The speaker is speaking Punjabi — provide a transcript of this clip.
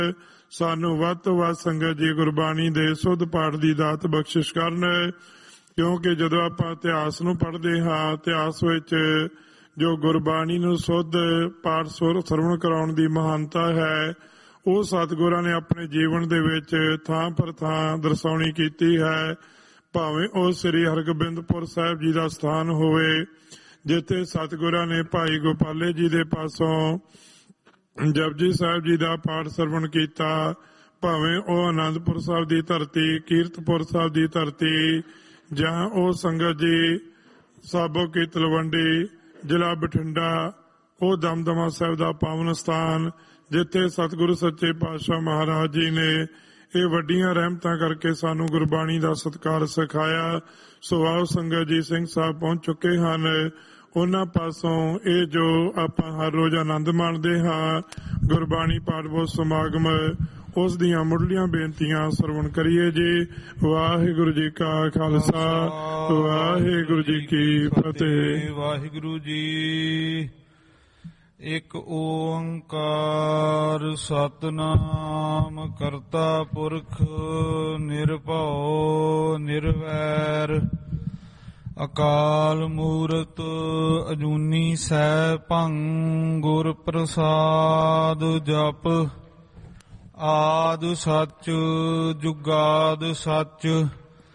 ਸਾਨੂੰ ਵੱਧ ਤੋਂ ਵੱਧ ਸੰਗਤ ਜੀ ਗੁਰਬਾਣੀ ਦੇ ਸੁੱਧ ਪਾਠ ਦੀ ਦਾਤ ਬਖਸ਼ਿਸ਼ ਕਰਨ, ਕਿਉਂਕਿ ਜਦੋਂ ਆਪਾਂ ਇਤਿਹਾਸ ਨੂੰ ਪੜ੍ਹਦੇ ਹਾਂ, ਇਤਿਹਾਸ ਵਿੱਚ ਜੋ ਗੁਰਬਾਣੀ ਨੂੰ ਸੁੱਧ ਪਾਠ ਸਰਵਣ ਕਰਾਉਣ ਦੀ ਮਹਾਨਤਾ ਹੈ, ਉਹ ਸਤਿਗੁਰਾਂ ਨੇ ਆਪਣੇ ਜੀਵਨ ਦੇ ਵਿੱਚ ਥਾਂ ਪਰ ਥਾਂ ਦਰਸਾਉਣੀ ਕੀਤੀ ਹੈ। ਭਾਵੇਂ ਉਹ ਸ੍ਰੀ ਹਰਗੋਬਿੰਦਪੁਰ ਸਾਹਿਬ ਜੀ ਦਾ ਸਥਾਨ ਹੋਵੇ, ਜਿੱਥੇ ਸਤਿਗੁਰਾਂ ਨੇ ਭਾਈ ਗੋਪਾਲੇ ਜੀ ਦੇ ਪਾਸੋਂ ਜਪਜੀ ਸਾਹਿਬ ਜੀ ਦਾ ਪਾਠ ਸਰਵਣ ਕੀਤਾ, ਭਾਵੇਂ ਉਹ ਆਨੰਦਪੁਰ ਸਾਹਿਬ ਦੀ ਧਰਤੀ, ਕੀਰਤਪੁਰ ਸਾਹਿਬ ਦੀ ਧਰਤੀ, ਜਾਂ ਉਹ ਸੰਗਤ ਜੀ ਸਾਬੋ ਕੀ ਤਲਵੰਡੀ, ਜ਼ਿਲ੍ਹਾ ਬਠਿੰਡਾ, ਉਹ ਦਮਦਮਾ ਸਾਹਿਬ ਦਾ ਪਾਵਨ ਸਥਾਨ, ਜਿੱਥੇ ਸਤਿਗੁਰੂ ਸੱਚੇ ਪਾਤਸ਼ਾਹ ਮਹਾਰਾਜ ਜੀ ਨੇ ਇਹ ਵੱਡੀਆਂ ਰਹਿਮਤਾਂ ਕਰਕੇ ਸਾਨੂੰ ਗੁਰਬਾਣੀ ਦਾ ਸਤਿਕਾਰ ਸਿਖਾਇਆ। ਸੋ ਆਓ ਸੰਗਤ ਜੀ, ਸਿੰਘ ਸਾਹਿਬ ਪਹੁੰਚ ਚੁੱਕੇ ਹਨ। ਉਹਨਾਂ ਪਾਸੋਂ ਇਹ ਜੋ ਆਪਾਂ ਹਰ ਰੋਜ਼ ਆਨੰਦ ਮਾਣਦੇ ਹਾਂ, ਗੁਰਬਾਣੀ ਪਾਠ ਬੋਧ ਸਮਾਗਮ, ਉਸ ਦੀਆਂ ਮੁੱਢਲੀਆਂ ਬੇਨਤੀਆਂ ਸਰਵਣ ਕਰੀਏ ਜੀ। ਵਾਹਿਗੁਰੂ ਜੀ ਕਾ ਖਾਲਸਾ, ਵਾਹਿਗੁਰੂ ਜੀ ਕੀ ਫਤਿਹ। ਵਾਹਿਗੁਰੂ ਜੀ। ਇੱਕ ਓੰਕਾਰ ਸਤਿਨਾਮ ਕਰਤਾ ਪੁਰਖ ਨਿਰਭਉ ਨਿਰਵੈਰ, ਅਕਾਲ ਮੂਰਤ ਅਜੂਨੀ ਸੈਭੰ, ਗੁਰ ਪ੍ਰਸਾਦ ਜਪ। ਆਦਿ ਸੱਚ ਜੁਗਾਦ ਸੱਚ,